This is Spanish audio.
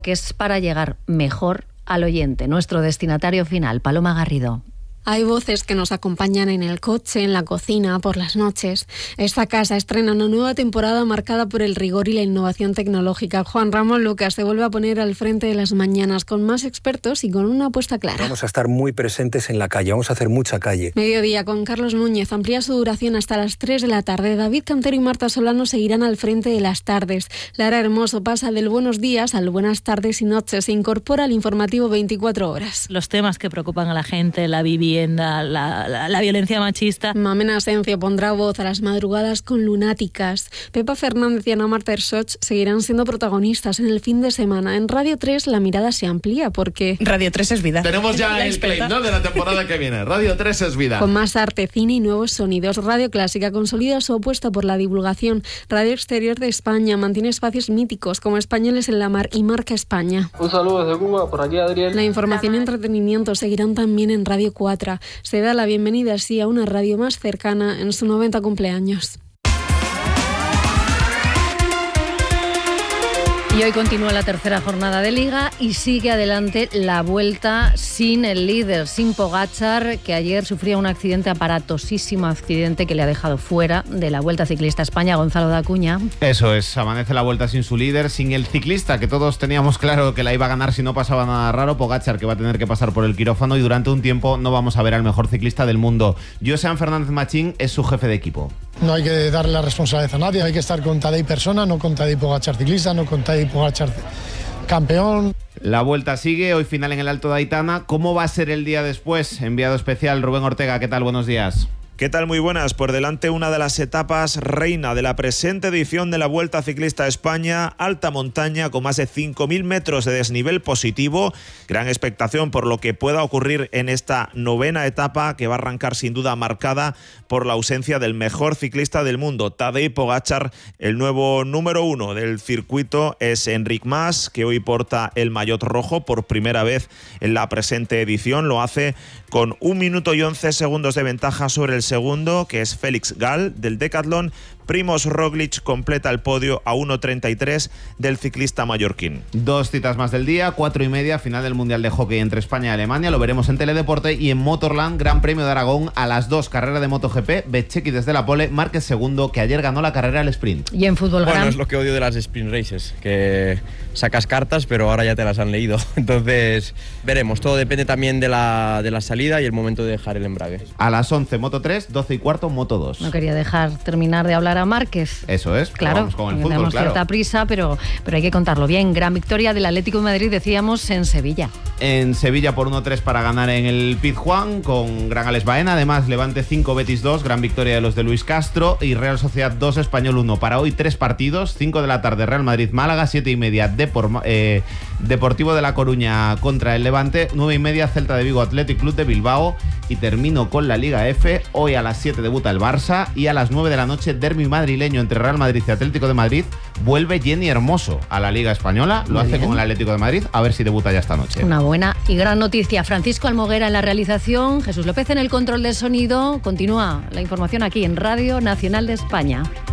que es para llegar mejor al oyente, nuestro destinatario final, Paloma Garrido. Hay voces que nos acompañan en el coche, en la cocina, por las noches. Esta casa estrena una nueva temporada marcada por el rigor y la innovación tecnológica. Juan Ramón Lucas se vuelve a poner al frente de las mañanas con más expertos y con una apuesta clara. Vamos a estar muy presentes en la calle, vamos a hacer mucha calle. Mediodía con Carlos Núñez amplía su duración hasta las 3 de la tarde. David Cantero y Marta Solano seguirán al frente de las tardes. Lara Hermoso pasa del buenos días al buenas tardes y noches. Se incorpora al informativo 24 horas. Los temas que preocupan a la gente, la vivienda, la violencia machista. Mamena Asencio pondrá voz a las madrugadas con Lunáticas. Pepa Fernández y Ana Marta Ersoch seguirán siendo protagonistas en el fin de semana. En Radio 3 la mirada se amplía porque Radio 3 es vida. Tenemos ya el claim, ¿no?, de la temporada que viene. Radio 3 es vida. Con más arte, cine y nuevos sonidos, Radio Clásica consolida su apuesta por la divulgación. Radio Exterior de España mantiene espacios míticos como Españoles en la Mar y Marca España. Un saludo desde Cuba, por aquí Adriel. La información y entretenimiento seguirán también en Radio 4. Se da la bienvenida así a una radio más cercana en su 90 cumpleaños. Y hoy continúa la tercera jornada de Liga y sigue adelante la Vuelta sin el líder, sin Pogačar, que ayer sufría un aparatosísimo accidente que le ha dejado fuera de la Vuelta Ciclista España. Gonzalo de Acuña. Eso es, amanece la Vuelta sin su líder, sin el ciclista, que todos teníamos claro que la iba a ganar si no pasaba nada raro, Pogačar, que va a tener que pasar por el quirófano, y durante un tiempo no vamos a ver al mejor ciclista del mundo. Josean Fernández Machín es su jefe de equipo. No hay que darle la responsabilidad a nadie, hay que estar con Tadej persona, no con Tadej Pogačar ciclista, no con Tadej Pogačar campeón. La Vuelta sigue, hoy final en el Alto de Aitana. ¿Cómo va a ser el día después? Enviado especial Rubén Ortega, ¿qué tal? Buenos días. ¿Qué tal? Muy buenas. Por delante una de las etapas reina de la presente edición de la Vuelta Ciclista España, alta montaña con más de 5.000 metros de desnivel positivo. Gran expectación por lo que pueda ocurrir en esta novena etapa, que va a arrancar sin duda marcada por la ausencia del mejor ciclista del mundo, Tadej Pogačar. El nuevo número 1 del circuito es Enric Mas, que hoy porta el maillot rojo por primera vez en la presente edición. Lo hace con 1 minuto y 11 segundos de ventaja sobre el segundo, que es Félix Gall del Decathlon. Primož Roglič completa el podio a 1.33 del ciclista mallorquín. 2 citas más del día, 4:30, final del Mundial de Hockey entre España y Alemania. Lo veremos en Teledeporte. Y en Motorland, Gran Premio de Aragón a las 2, carrera de MotoGP. Bezzecchi desde la pole, Márquez segundo, que ayer ganó la carrera al sprint. Y en fútbol Bueno, es lo que odio de las sprint races, que sacas cartas pero ahora ya te las han leído. Entonces veremos, todo depende también de la salida y el momento de dejar el embrague. A las 11 Moto 3, 12:15 Moto 2. No quería dejar terminar de hablar a Márquez. Eso es, claro, vamos con el fútbol, tenemos claro. cierta prisa, pero hay que contarlo bien. Gran victoria del Atlético de Madrid, decíamos, en Sevilla. En Sevilla por 1-3 para ganar en el Pizjuán, con gran Alex Baena. Además, Levante 5, Betis 2, gran victoria de los de Luis Castro. Y Real Sociedad 2, Español 1. Para hoy 3 partidos, 5 de la tarde Real Madrid-Málaga, 7:30 Deportivo de La Coruña contra el Levante, 9:30 Celta de Vigo Athletic Club de Bilbao. Y termino con la Liga F. Hoy a las 7 debuta el Barça y a las 9 de la noche derbi madrileño entre Real Madrid y Atlético de Madrid. Vuelve Jenny Hermoso a la Liga Española, lo hace con el Atlético de Madrid, a ver si debuta ya esta noche. Una buena y gran noticia. Francisco Almoguera en la realización, Jesús López en el control del sonido. Continúa la información aquí en Radio Nacional de España.